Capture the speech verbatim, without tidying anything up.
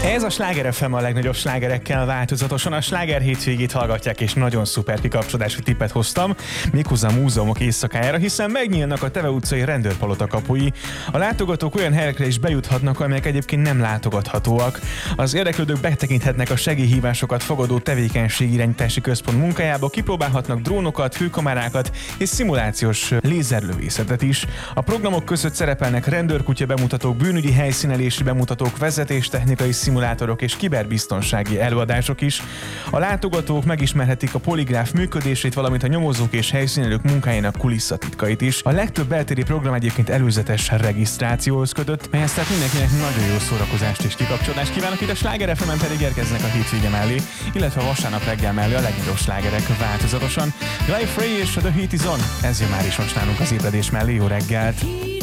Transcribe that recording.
Ez a Sláger ef em a legnagyobb slágerekkel változatosan. A Sláger hétvégét hallgatják, és nagyon szuper kikapcsolódási tippet hoztam, méghozzá a múzeumok éjszakájára, hiszen megnyílnak a Teve utcai rendőrpalota kapui. A látogatók olyan helyekre is bejuthatnak, amelyek egyébként nem látogathatóak. Az érdeklődők betekinthetnek a segélyhívásokat fogadó tevékenységirányítási központ munkájába, kipróbálhatnak drónokat, főkamerákat és szimulációs lézerlövészetet is. A programok között szerepelnek rendőrkutya bemutatók, bűnügyi helyszínelési bemutatók, vezetéstechnikai szimulátorok és kiberbiztonsági előadások is. A látogatók megismerhetik a poligráf működését, valamint a nyomozók és helyszínelők munkájának kulisszatitkait is. A legtöbb beltéri program egyébként előzetes regisztrációhoz kötött, melyhez tehát mindenkinek nagyon jó szórakozást és kikapcsolást kívánok. Itt a Sláger ef emen pedig érkeznek a hétvége mellé, illetve a vasárnap reggel mellé a legnagyobb slágerek változatosan. Guy Frey és The Heat Is On, ez jön már is most nálunk az ébredés mellé. Jó reggelt!